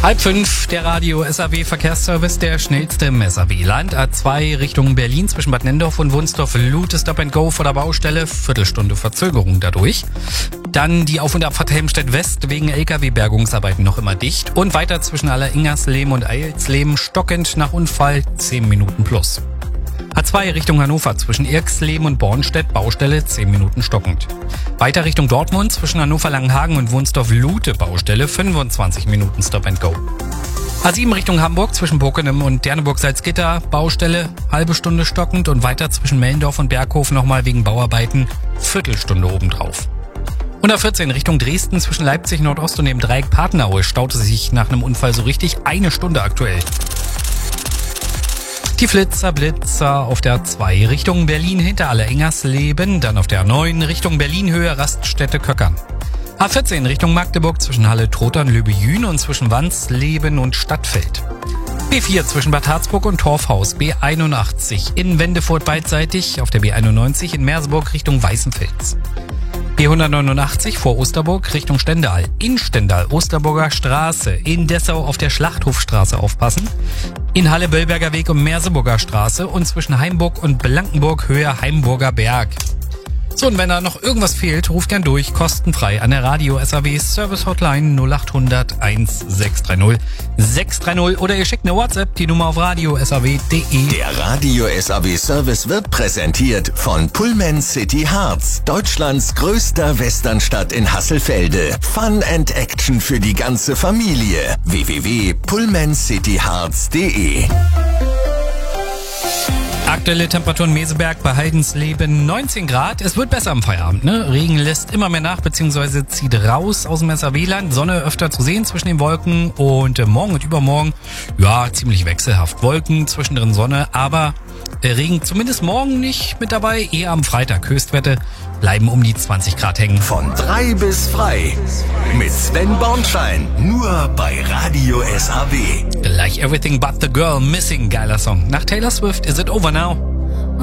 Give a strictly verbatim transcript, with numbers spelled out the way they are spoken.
Halb fünf, der Radio S A W Verkehrsservice, der schnellste im S A W-Land. A zwei Richtung Berlin zwischen Bad Nendorf und Wunsdorf, Lute Stop and Go vor der Baustelle, Viertelstunde Verzögerung dadurch. Dann die Auf- und Abfahrt Helmstedt West wegen L K W-Bergungsarbeiten noch immer dicht. Und weiter zwischen Alleringersleben und Eilsleben stockend nach Unfall zehn Minuten plus. A zwei Richtung Hannover zwischen Irksleben und Bornstedt, Baustelle zehn Minuten stockend. Weiter Richtung Dortmund zwischen Hannover-Langenhagen und Wunsdorf-Lute, Baustelle fünfundzwanzig Minuten Stop and Go. A sieben Richtung Hamburg zwischen Bockenem und Derneburg-Salzgitter, Baustelle halbe Stunde stockend und weiter zwischen Mellendorf und Berghof nochmal wegen Bauarbeiten Viertelstunde obendrauf. Und A vierzehn Richtung Dresden zwischen Leipzig Nordost und dem Dreieck Partneraue staute sich nach einem Unfall so richtig eine Stunde aktuell. Die Flitzer, Blitzer auf der A zwei Richtung Berlin hinter Alleringersleben, dann auf der A neun Richtung Berlin Höhe Raststätte Köckern. A vierzehn Richtung Magdeburg zwischen Halle Trotern Löbejün und zwischen Wansleben und Stadtfeld. B vier zwischen Bad Harzburg und Torfhaus, B einundachtzig in Wendefurt beidseitig, auf der B einundneunzig in Merseburg Richtung Weißenfels. B hundertneunundachtzig vor Osterburg Richtung Stendal, in Stendal Osterburger Straße, in Dessau auf der Schlachthofstraße aufpassen, in Halle-Böllberger Weg und Merseburger Straße und zwischen Heimburg und Blankenburg Höhe Heimburger Berg. So, und wenn da noch irgendwas fehlt, ruft gern durch, kostenfrei an der Radio S A W Service Hotline null acht hundert eins sechs drei null sechs drei null oder ihr schickt eine WhatsApp, die Nummer auf radio s a w punkt de. Der Radio S A W Service wird präsentiert von Pullman City Harz, Deutschlands größter Westernstadt in Hasselfelde. Fun and Action für die ganze Familie. w w w punkt pullman city harz punkt de. Aktuelle Temperaturen Meseberg bei Heidensleben neunzehn Grad. Es wird besser am Feierabend, ne? Regen lässt immer mehr nach, beziehungsweise zieht raus aus dem S A W-Land. Sonne öfter zu sehen zwischen den Wolken und äh, morgen und übermorgen, ja, ziemlich wechselhaft. Wolken, zwischendrin Sonne, aber der Regen zumindest morgen nicht mit dabei, eher am Freitag. Höchstwerte bleiben um die zwanzig Grad hängen. Von drei bis frei mit Sven Bornschein, nur bei Radio S A W. Like Everything But The Girl Missing, geiler Song. Nach Taylor Swift Is It Over Now?